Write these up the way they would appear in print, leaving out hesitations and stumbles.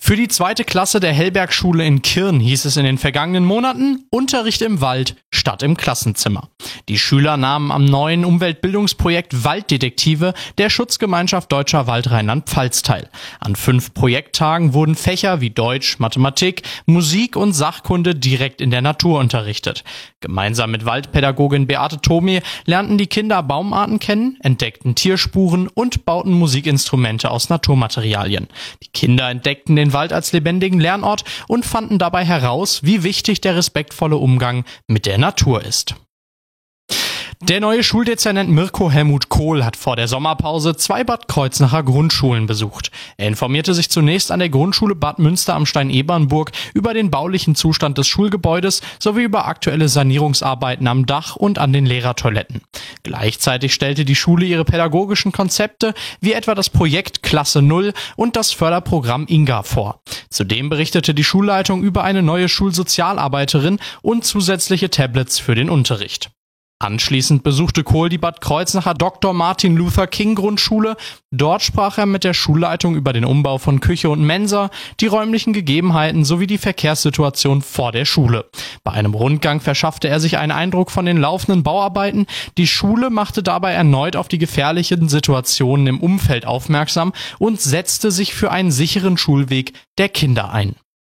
Für die 2. Klasse der Hellbergschule in Kirn hieß es in den vergangenen Monaten Unterricht im Wald statt im Klassenzimmer. Die Schüler nahmen am neuen Umweltbildungsprojekt Walddetektive der Schutzgemeinschaft Deutscher Wald Rheinland-Pfalz teil. An 5 Projekttagen wurden Fächer wie Deutsch, Mathematik, Musik und Sachkunde direkt in der Natur unterrichtet. Gemeinsam mit Waldpädagogin Beate Thomé lernten die Kinder Baumarten kennen, entdeckten Tierspuren und bauten Musikinstrumente aus Naturmaterialien. Die Kinder entdeckten den Wald als lebendigen Lernort und fanden dabei heraus, wie wichtig der respektvolle Umgang mit der Natur ist. Der neue Schuldezernent Mirko Helmut Kohl hat vor der Sommerpause 2 Bad Kreuznacher Grundschulen besucht. Er informierte sich zunächst an der Grundschule Bad Münster am Stein-Ebernburg über den baulichen Zustand des Schulgebäudes sowie über aktuelle Sanierungsarbeiten am Dach und an den Lehrertoiletten. Gleichzeitig stellte die Schule ihre pädagogischen Konzepte wie etwa das Projekt Klasse 0 und das Förderprogramm INGA vor. Zudem berichtete die Schulleitung über eine neue Schulsozialarbeiterin und zusätzliche Tablets für den Unterricht. Anschließend besuchte Kohl die Bad Kreuznacher Dr. Martin Luther King Grundschule. Dort sprach er mit der Schulleitung über den Umbau von Küche und Mensa, die räumlichen Gegebenheiten sowie die Verkehrssituation vor der Schule. Bei einem Rundgang verschaffte er sich einen Eindruck von den laufenden Bauarbeiten. Die Schule machte dabei erneut auf die gefährlichen Situationen im Umfeld aufmerksam und setzte sich für einen sicheren Schulweg der Kinder ein.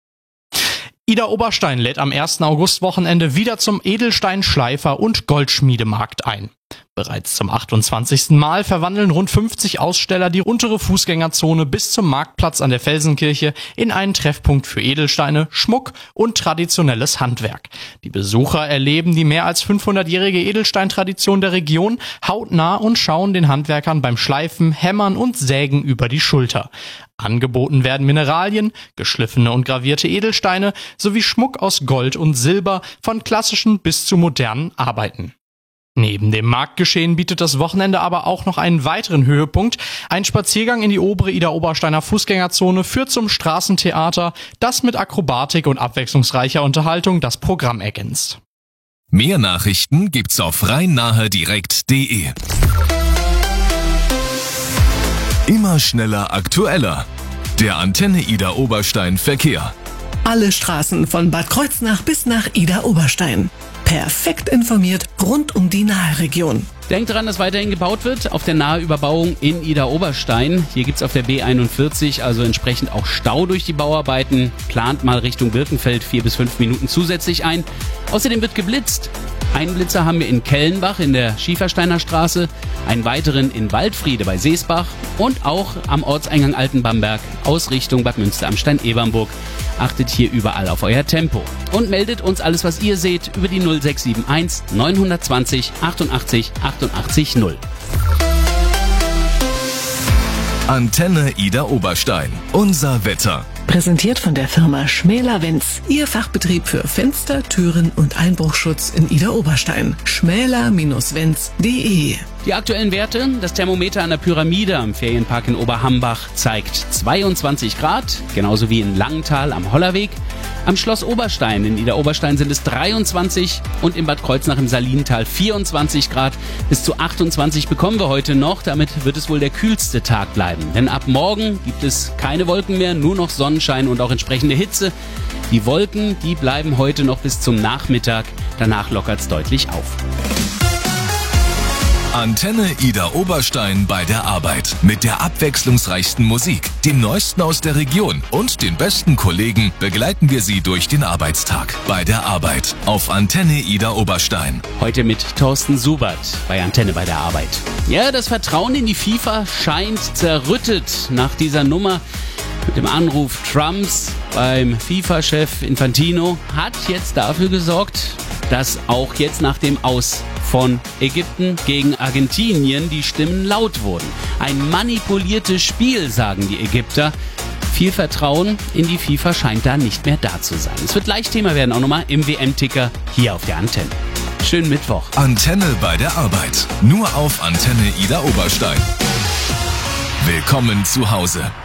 Ida Oberstein lädt am 1. August-Wochenende wieder zum Edelsteinschleifer- und Goldschmiedemarkt ein. Bereits zum 28. Mal verwandeln rund 50 Aussteller die untere Fußgängerzone bis zum Marktplatz an der Felsenkirche in einen Treffpunkt für Edelsteine, Schmuck und traditionelles Handwerk. Die Besucher erleben die mehr als 500-jährige Edelsteintradition der Region hautnah und schauen den Handwerkern beim Schleifen, Hämmern und Sägen über die Schulter. Angeboten werden Mineralien, geschliffene und gravierte Edelsteine sowie Schmuck aus Gold und Silber von klassischen bis zu modernen Arbeiten. Neben dem Marktgeschehen bietet das Wochenende aber auch noch einen weiteren Höhepunkt. Ein Spaziergang in die obere Ida-Obersteiner Fußgängerzone führt zum Straßentheater, das mit Akrobatik und abwechslungsreicher Unterhaltung das Programm ergänzt. Mehr Nachrichten gibt's auf rhein-nahe-direkt.de. Immer schneller, aktueller. Der Antenne Ida Oberstein Verkehr. Alle Straßen von Bad Kreuznach bis nach Ida Oberstein. Perfekt informiert rund um die Naheregion. Denkt dran, dass weiterhin gebaut wird auf der Naheüberbauung in Ida Oberstein. Hier gibt's auf der B41 also entsprechend auch Stau durch die Bauarbeiten. Plant mal Richtung Birkenfeld 4 bis 5 Minuten zusätzlich ein. Außerdem wird geblitzt. Einen Blitzer haben wir in Kellenbach in der Schiefersteiner Straße, einen weiteren in Waldfriede bei Seesbach und auch am Ortseingang Altenbamberg aus Richtung Bad Münster am Stein-Ebernburg. Achtet hier überall auf euer Tempo und meldet uns alles, was ihr seht, über die 0671 920 88 88 0. Antenne Ida Oberstein. Unser Wetter. Präsentiert von der Firma Schmäler-Wenz. Ihr Fachbetrieb für Fenster, Türen und Einbruchschutz in Ida Oberstein. schmäler-wenz.de. Die aktuellen Werte, das Thermometer an der Pyramide am Ferienpark in Oberhambach zeigt 22 Grad, genauso wie in Langenthal am Hollerweg. Am Schloss Oberstein in Ida Oberstein sind es 23 und in Bad Kreuznach im Salintal 24 Grad. Bis zu 28 bekommen wir heute noch, damit wird es wohl der kühlste Tag bleiben. Denn ab morgen gibt es keine Wolken mehr, nur noch Sonnenschein und auch entsprechende Hitze. Die Wolken, die bleiben heute noch bis zum Nachmittag, danach lockert's deutlich auf. Antenne Ida Oberstein bei der Arbeit. Mit der abwechslungsreichsten Musik, dem Neuesten aus der Region und den besten Kollegen begleiten wir Sie durch den Arbeitstag. Bei der Arbeit auf Antenne Ida Oberstein. Heute mit Thorsten Subert bei Antenne bei der Arbeit. Ja, das Vertrauen in die FIFA scheint zerrüttet nach dieser Nummer. Mit dem Anruf Trumps beim FIFA-Chef Infantino hat jetzt dafür gesorgt, dass auch jetzt nach dem Aus von Ägypten gegen Argentinien die Stimmen laut wurden. Ein manipuliertes Spiel, sagen die Ägypter. Viel Vertrauen in die FIFA scheint da nicht mehr da zu sein. Es wird gleich Thema werden, auch nochmal im WM-Ticker hier auf der Antenne. Schönen Mittwoch. Antenne bei der Arbeit. Nur auf Antenne Ida Oberstein. Willkommen zu Hause.